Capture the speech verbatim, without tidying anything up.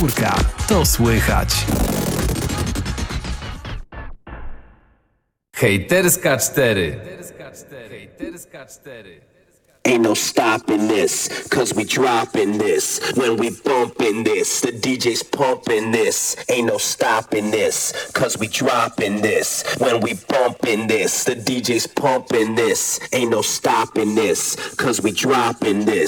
czwórka. To słychać. Hejterska cztery. Hejterska cztery. Ain't no stopping this, cause we dropping this. When we bumping this, the D J's pumping this. Ain't no stopping this, cause we dropping this. When we bumping this, the D J's pumping this. Ain't no stopping this, cause we dropping this.